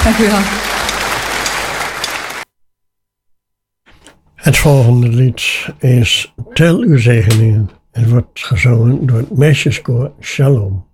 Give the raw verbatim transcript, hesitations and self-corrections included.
Dank u wel. Het volgende lied is Tel uw zegeningen. Het wordt gezongen door het meisjeskoor Shalom.